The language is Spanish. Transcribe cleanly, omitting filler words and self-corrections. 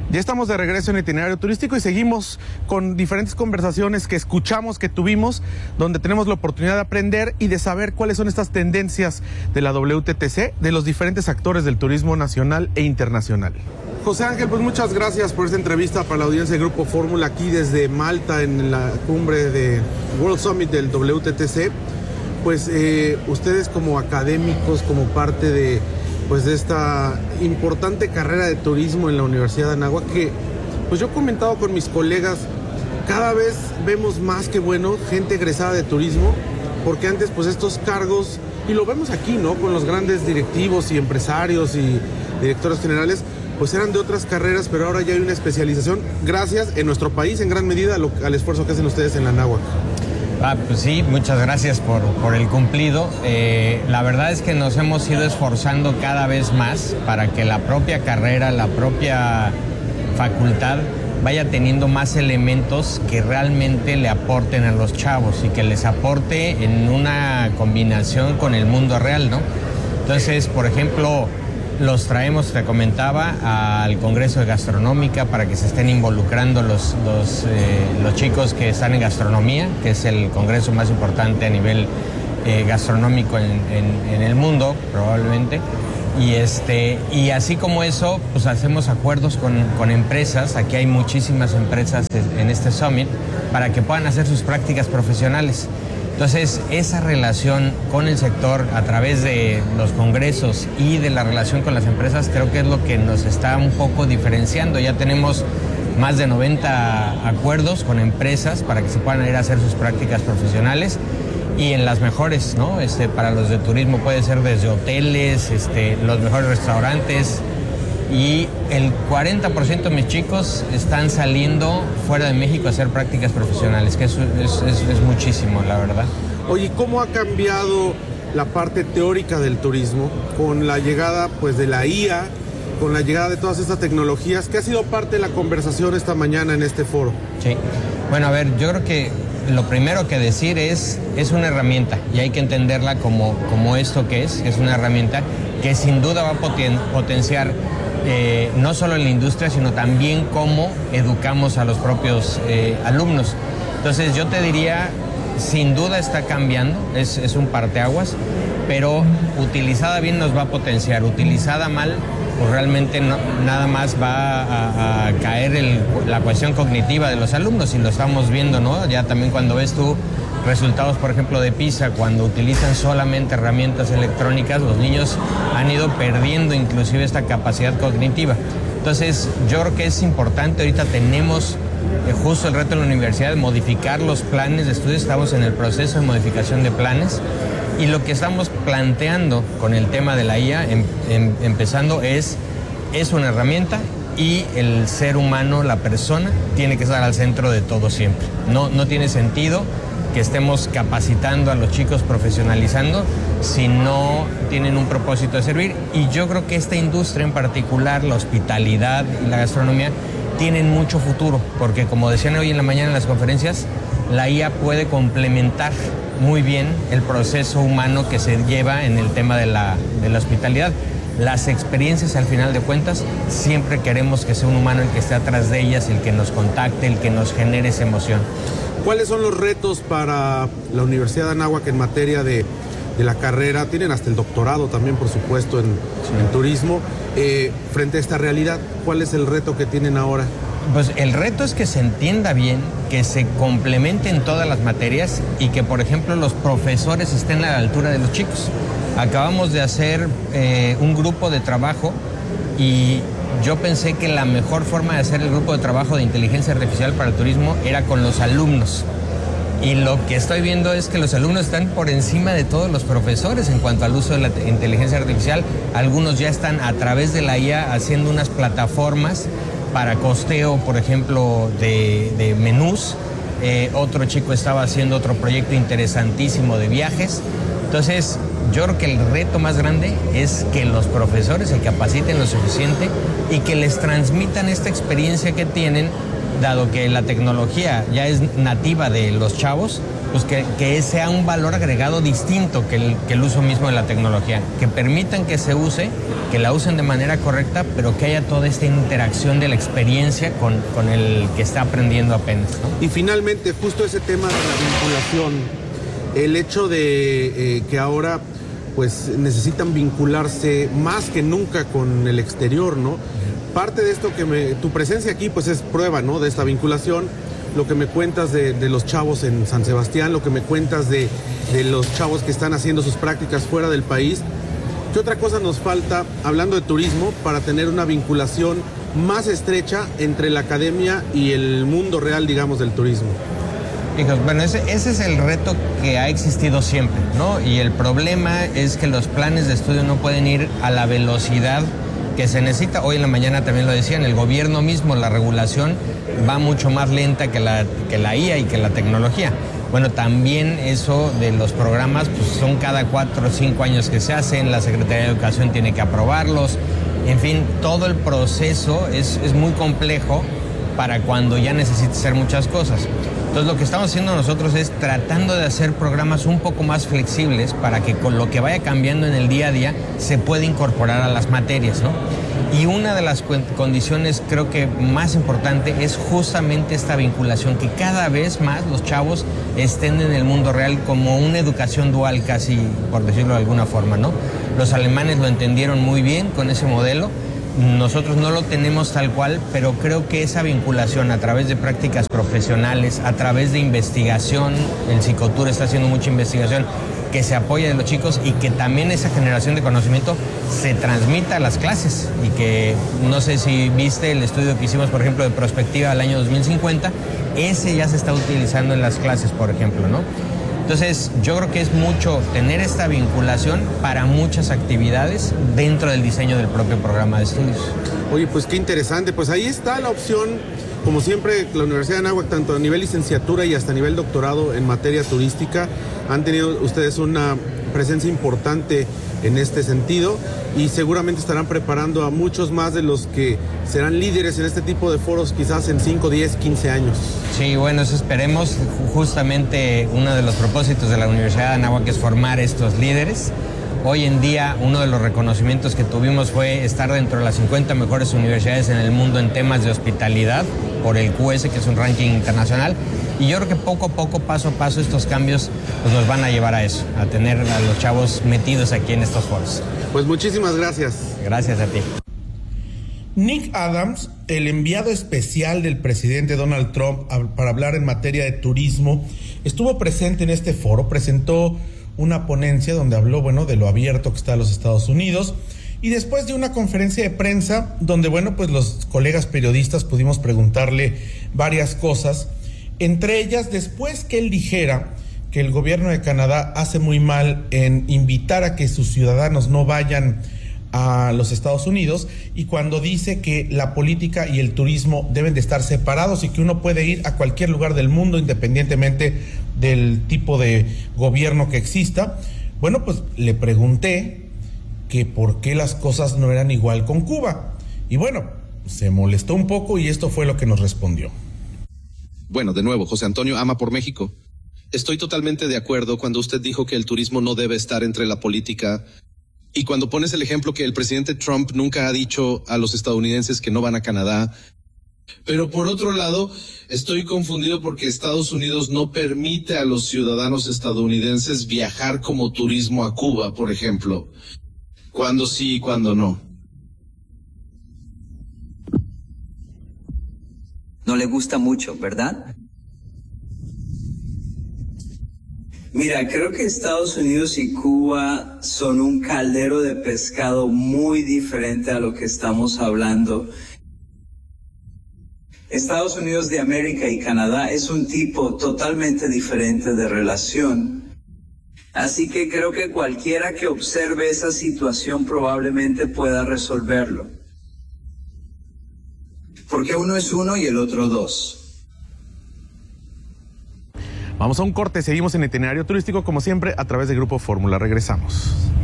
Ya estamos de regreso en Itinerario Turístico y seguimos con diferentes conversaciones que escuchamos, que tuvimos, donde tenemos la oportunidad de aprender y de saber cuáles son estas tendencias de la WTTC, de los diferentes actores del turismo nacional e internacional. José Ángel, pues muchas gracias por esta entrevista para la audiencia del Grupo Fórmula aquí desde Malta en la cumbre de World Summit del WTTC. Pues ustedes como académicos, como parte de esta importante carrera de turismo en la Universidad de Anáhuac, que pues yo he comentado con mis colegas, cada vez vemos más que bueno gente egresada de turismo, porque antes pues estos cargos, y lo vemos aquí, ¿no? Con los grandes directivos y empresarios y directores generales, pues eran de otras carreras, pero ahora ya hay una especialización, gracias en nuestro país en gran medida al esfuerzo que hacen ustedes en la Anáhuac. Pues sí, muchas gracias por el cumplido. La verdad es que nos hemos ido esforzando cada vez más para que la propia carrera, la propia facultad vaya teniendo más elementos que realmente le aporten a los chavos y que les aporte en una combinación con el mundo real, ¿no? Entonces, por ejemplo, los traemos, te comentaba, al Congreso de Gastronómica para que se estén involucrando los chicos que están en gastronomía, que es el congreso más importante a nivel gastronómico en el mundo, probablemente. Y así como eso, pues hacemos acuerdos con empresas. Aquí hay muchísimas empresas en este Summit para que puedan hacer sus prácticas profesionales. Entonces, esa relación con el sector a través de los congresos y de la relación con las empresas creo que es lo que nos está un poco diferenciando. Ya tenemos más de 90 acuerdos con empresas para que se puedan ir a hacer sus prácticas profesionales y en las mejores, ¿no? Para los de turismo puede ser desde hoteles, los mejores restaurantes. Y el 40% de mis chicos están saliendo fuera de México a hacer prácticas profesionales, que eso es muchísimo, la verdad. Oye, ¿cómo ha cambiado la parte teórica del turismo con la llegada pues de la IA, con la llegada de todas estas tecnologías, que ha sido parte de la conversación esta mañana en este foro? Sí, bueno, a ver, yo creo que lo primero que decir es una herramienta y hay que entenderla como esto que es una herramienta que sin duda va a potenciar no solo en la industria, sino también cómo educamos a los propios alumnos. Entonces yo te diría, sin duda está cambiando, es un parteaguas, pero utilizada bien nos va a potenciar, utilizada mal, pues realmente nada más va a caer la cuestión cognitiva de los alumnos, y lo estamos viendo, ¿no? Ya también cuando ves tú resultados, por ejemplo, de PISA, cuando utilizan solamente herramientas electrónicas, los niños han ido perdiendo inclusive esta capacidad cognitiva. Entonces, yo creo que es importante, ahorita tenemos justo el reto en la universidad de modificar los planes de estudios, estamos en el proceso de modificación de planes, y lo que estamos planteando con el tema de la IA, empezando, es una herramienta, y el ser humano, la persona, tiene que estar al centro de todo siempre. No tiene sentido que estemos capacitando a los chicos, profesionalizando, si no tienen un propósito de servir. Y yo creo que esta industria en particular, la hospitalidad y la gastronomía, tienen mucho futuro, porque como decían hoy en la mañana en las conferencias, la IA puede complementar muy bien el proceso humano que se lleva en el tema de la hospitalidad. Las experiencias, al final de cuentas, siempre queremos que sea un humano el que esté atrás de ellas, el que nos contacte, el que nos genere esa emoción. ¿Cuáles son los retos para la Universidad de Anáhuac en materia de la carrera? Tienen hasta el doctorado también, por supuesto, en turismo. Frente a esta realidad, ¿cuál es el reto que tienen ahora? Pues el reto es que se entienda bien, que se complementen todas las materias y que, por ejemplo, los profesores estén a la altura de los chicos. Acabamos de hacer un grupo de trabajo y yo pensé que la mejor forma de hacer el grupo de trabajo de inteligencia artificial para el turismo era con los alumnos. Y lo que estoy viendo es que los alumnos están por encima de todos los profesores en cuanto al uso de la inteligencia artificial. Algunos ya están a través de la IA haciendo unas plataformas para costeo, por ejemplo, de menús. Otro chico estaba haciendo otro proyecto interesantísimo de viajes. Entonces, yo creo que el reto más grande es que los profesores se capaciten lo suficiente y que les transmitan esta experiencia que tienen, dado que la tecnología ya es nativa de los chavos, pues que sea un valor agregado distinto que el uso mismo de la tecnología, que permitan que se use, que la usen de manera correcta, pero que haya toda esta interacción de la experiencia con el que está aprendiendo apenas, ¿no? Y finalmente, justo ese tema de la vinculación, el hecho de que ahora pues necesitan vincularse más que nunca con el exterior, ¿no? Parte de esto tu presencia aquí pues es prueba, ¿no? De esta vinculación. Lo que me cuentas de los chavos en San Sebastián, lo que me cuentas de los chavos que están haciendo sus prácticas fuera del país. ¿Qué otra cosa nos falta, hablando de turismo, para tener una vinculación más estrecha entre la academia y el mundo real, digamos, del turismo? Hijos, bueno, ese es el reto que ha existido siempre, ¿no? Y el problema es que los planes de estudio no pueden ir a la velocidad que se necesita. Hoy en la mañana también lo decían, el gobierno mismo, la regulación va mucho más lenta que la IA y que la tecnología. Bueno, también eso de los programas, pues son cada 4 o 5 años que se hacen, la Secretaría de Educación tiene que aprobarlos, en fin, todo el proceso es muy complejo para cuando ya necesite hacer muchas cosas. Entonces lo que estamos haciendo nosotros es tratando de hacer programas un poco más flexibles para que con lo que vaya cambiando en el día a día se pueda incorporar a las materias, ¿no? Y una de las condiciones creo que más importante es justamente esta vinculación, que cada vez más los chavos estén en el mundo real como una educación dual casi, por decirlo de alguna forma, ¿no? Los alemanes lo entendieron muy bien con ese modelo. Nosotros no lo tenemos tal cual, pero creo que esa vinculación a través de prácticas profesionales, a través de investigación, el Psicotur está haciendo mucha investigación, que se apoya de los chicos y que también esa generación de conocimiento se transmita a las clases. Y que, no sé si viste el estudio que hicimos, por ejemplo, de prospectiva al año 2050, ese ya se está utilizando en las clases, por ejemplo, ¿no? Entonces, yo creo que es mucho tener esta vinculación para muchas actividades dentro del diseño del propio programa de estudios. Oye, pues qué interesante. Pues ahí está la opción, como siempre, la Universidad de Anáhuac, tanto a nivel licenciatura y hasta a nivel doctorado en materia turística, han tenido ustedes una presencia importante en este sentido y seguramente estarán preparando a muchos más de los que serán líderes en este tipo de foros quizás en 5, 10, 15 años. Sí, bueno, eso esperemos. Justamente uno de los propósitos de la Universidad de Anáhuac es formar estos líderes. Hoy en día uno de los reconocimientos que tuvimos fue estar dentro de las 50 mejores universidades en el mundo en temas de hospitalidad por el QS, que es un ranking internacional. Y yo creo que poco a poco, paso a paso, estos cambios pues, nos van a llevar a eso, a tener a los chavos metidos aquí en estos foros. Pues muchísimas gracias. Gracias a ti. Nick Adams, el enviado especial del presidente Donald Trump para hablar en materia de turismo, estuvo presente en este foro, presentó una ponencia donde habló, bueno, de lo abierto que está los Estados Unidos, y después de una conferencia de prensa donde, bueno, pues los colegas periodistas pudimos preguntarle varias cosas, entre ellas, después que él dijera que el gobierno de Canadá hace muy mal en invitar a que sus ciudadanos no vayan a los Estados Unidos, y cuando dice que la política y el turismo deben de estar separados y que uno puede ir a cualquier lugar del mundo independientemente del tipo de gobierno que exista, bueno, pues le pregunté que por qué las cosas no eran igual con Cuba. Y bueno, se molestó un poco y esto fue lo que nos respondió. Bueno, de nuevo, José Antonio ama por México. Estoy totalmente de acuerdo cuando usted dijo que el turismo no debe estar entre la política. Y cuando pones el ejemplo que el presidente Trump nunca ha dicho a los estadounidenses que no van a Canadá. Pero por otro lado, estoy confundido porque Estados Unidos no permite a los ciudadanos estadounidenses viajar como turismo a Cuba, por ejemplo. Cuando sí y cuando no. No le gusta mucho, ¿verdad? Mira, creo que Estados Unidos y Cuba son un caldero de pescado muy diferente a lo que estamos hablando. Estados Unidos de América y Canadá es un tipo totalmente diferente de relación. Así que creo que cualquiera que observe esa situación probablemente pueda resolverlo. Porque uno es uno y el otro dos. Vamos a un corte, seguimos en Itinerario Turístico como siempre a través de Grupo Fórmula. Regresamos.